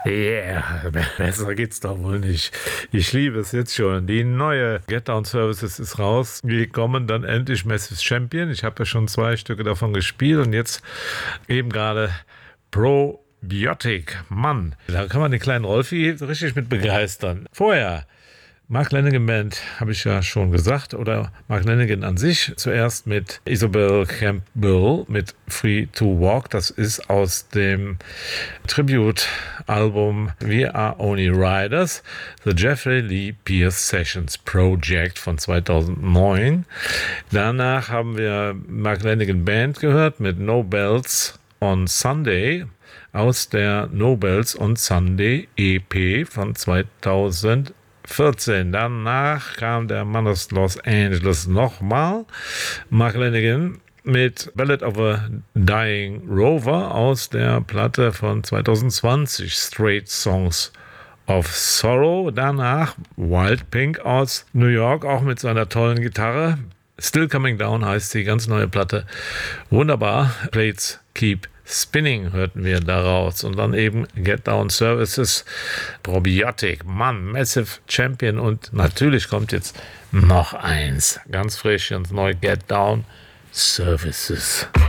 Yeah, besser geht's doch wohl nicht. Ich liebe es jetzt schon. Die neue Get Down Services ist raus. Wir kommen dann endlich Massive Champion. Ich habe ja schon 2 Stücke davon gespielt und jetzt eben gerade Probiotic. Mann, da kann man den kleinen Rolfi richtig mit begeistern. Vorher Mark Lanegan Band, habe ich ja schon gesagt, oder Mark Lanegan an sich, zuerst mit Isobel Campbell mit Free to Walk, das ist aus dem Tribute-Album We Are Only Riders, The Jeffrey Lee Pierce Sessions Project von 2009. Danach haben wir Mark Lanegan Band gehört mit No Bells on Sunday aus der No Bells on Sunday EP von 2014. Danach kam der Mann aus Los Angeles nochmal, Mark Lanegan mit Ballad of a Dying Rover aus der Platte von 2020, Straight Songs of Sorrow. Danach Wild Pink aus New York, auch mit seiner tollen Gitarre. Still Coming Down heißt die ganz neue Platte. Wunderbar. Plates Keep Spinning hörten wir daraus. Und dann eben Get Down Services, Probiotic, Mann, Massive Champion. Und natürlich kommt jetzt noch eins. Ganz frisch und neu, Get Down Services.